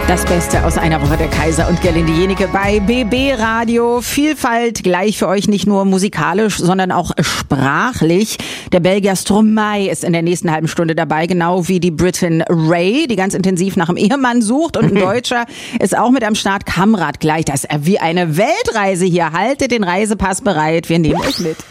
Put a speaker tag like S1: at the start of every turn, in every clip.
S1: Das Beste aus einer Woche, der Kaiser und Gerlinde Jenike bei BB Radio. Vielfalt gleich für euch, nicht nur musikalisch, sondern auch sprachlich. Der Belgier Stromae ist in der nächsten halben Stunde dabei, genau wie die Britin Ray, die ganz intensiv nach einem Ehemann sucht. Und ein Deutscher ist auch mit am Start. Kamrat gleich. Das ist wie eine Weltreise hier. Haltet den Reisepass bereit. Wir nehmen euch mit.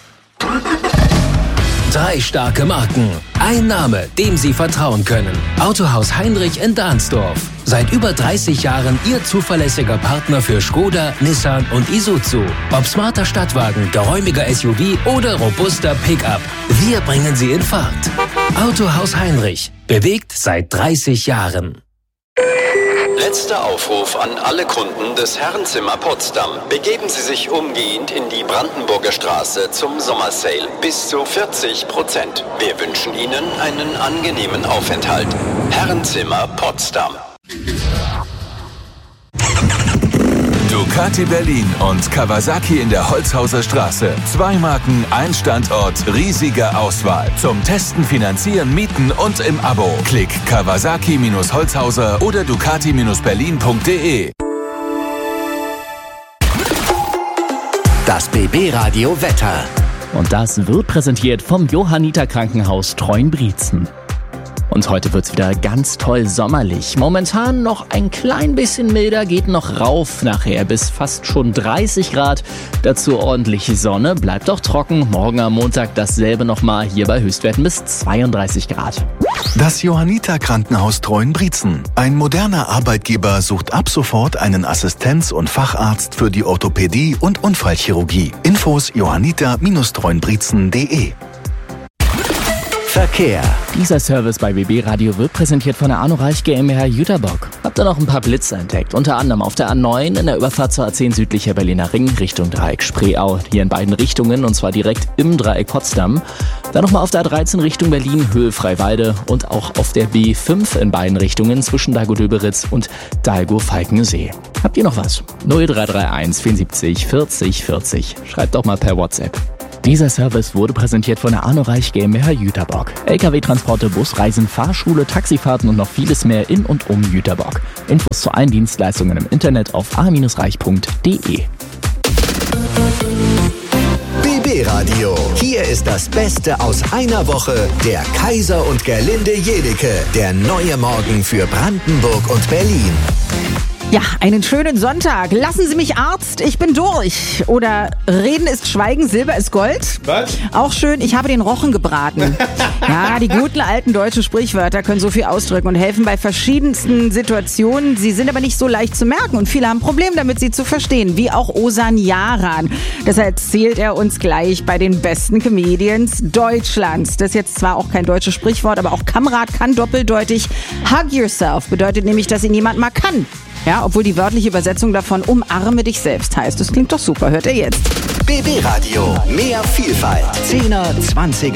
S2: 3 starke Marken. Ein Name, dem Sie vertrauen können. Autohaus Heinrich in Dahnsdorf. Seit über 30 Jahren Ihr zuverlässiger Partner für Skoda, Nissan und Isuzu. Ob smarter Stadtwagen, geräumiger SUV oder robuster Pickup. Wir bringen Sie in Fahrt. Autohaus Heinrich. Bewegt seit 30 Jahren.
S3: Letzter Aufruf an alle Kunden des Herrenzimmer Potsdam. Begeben Sie sich umgehend in die Brandenburger Straße zum Sommersale. Bis zu 40%. Wir wünschen Ihnen einen angenehmen Aufenthalt. Herrenzimmer Potsdam.
S4: Ducati Berlin und Kawasaki in der Holzhauser Straße. 2 Marken, ein Standort, riesige Auswahl. Zum Testen, Finanzieren, Mieten und im Abo. Klick Kawasaki-Holzhauser oder Ducati-Berlin.de.
S5: Das BB Radio Wetter.
S6: Und das wird präsentiert vom Johanniter Krankenhaus Treuenbrietzen. Und heute wird's wieder ganz toll sommerlich. Momentan noch ein klein bisschen milder, geht noch rauf nachher bis fast schon 30 Grad. Dazu ordentlich Sonne, bleibt auch trocken. Morgen am Montag dasselbe nochmal, hier bei Höchstwerten bis 32 Grad.
S4: Das Johanniter Krankenhaus Treuenbrietzen. Ein moderner Arbeitgeber sucht ab sofort einen Assistenz- und Facharzt für die Orthopädie und Unfallchirurgie. Infos johanniter-treuenbrietzen.de.
S5: Verkehr.
S6: Dieser Service bei BB Radio wird präsentiert von der Arno Reich GmbH Jüterbock. Habt ihr noch ein paar Blitze entdeckt? Unter anderem auf der A9 in der Überfahrt zur A10 südlicher Berliner Ring Richtung Dreieck Spreeau. Hier in beiden Richtungen und zwar direkt im Dreieck Potsdam. Dann nochmal auf der A13 Richtung Berlin, Höhe Freiwalde und auch auf der B5 in beiden Richtungen zwischen Dahlgow-Döberitz und Dahlgow-Falkensee. Habt ihr noch was? 0331 74 40 40. Schreibt doch mal per WhatsApp. Dieser Service wurde präsentiert von der Arno Reich GmbH Jüterbock. LKW-Transporte, Busreisen, Fahrschule, Taxifahrten und noch vieles mehr in und um Jüterbock. Infos zu allen Dienstleistungen im Internet auf a-reich.de.
S5: BB Radio. Hier ist das Beste aus einer Woche. Der Kaiser und Gerlinde Jenike. Der neue Morgen für Brandenburg und Berlin.
S1: Ja, einen schönen Sonntag. Lassen Sie mich Arzt, ich bin durch. Oder Reden ist Schweigen, Silber ist Gold.
S7: Was?
S1: Auch schön, ich habe den Rochen gebraten. Ja, die guten alten deutschen Sprichwörter können so viel ausdrücken und helfen bei verschiedensten Situationen. Sie sind aber nicht so leicht zu merken und viele haben ein Problem damit, sie zu verstehen. Wie auch Ozan Yaran. Das erzählt er uns gleich bei den besten Comedians Deutschlands. Das ist jetzt zwar auch kein deutsches Sprichwort, aber auch Kamrat kann doppeldeutig. Hug yourself bedeutet nämlich, dass ihn jemand mal kann. Ja, obwohl die wörtliche Übersetzung davon umarme dich selbst heißt. Das klingt doch super, hört ihr jetzt.
S5: BB Radio. Mehr Vielfalt. 10er, 20er